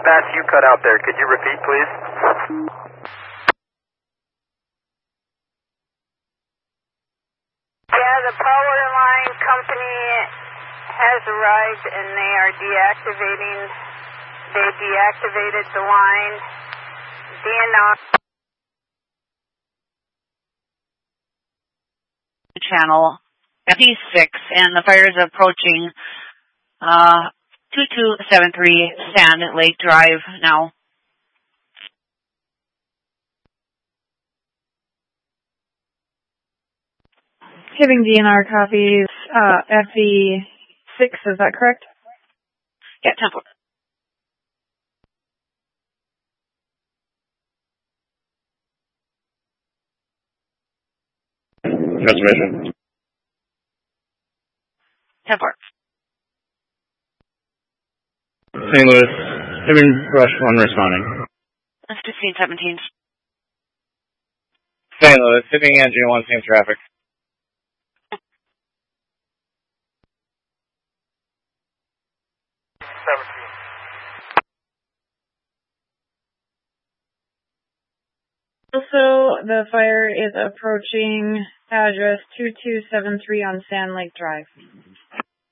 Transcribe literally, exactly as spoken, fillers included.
Dispatch, you cut out there. Could you repeat, please? Yeah, the power line company has arrived and they are deactivating. They deactivated the line. D N R. Channel F E six, and the fire is approaching uh, two two seven three Sand Lake Drive now. Giving D N R copies, uh, F E six, is that correct? Yeah, Temple. Transmission. Temple. Saint Louis, Hibbing Rush one responding. That's fifteen seventeen. Saint Louis, Hibbing Engine one, same traffic. seventeen. Also, the fire is approaching address two two seven three on Sand Lake Drive.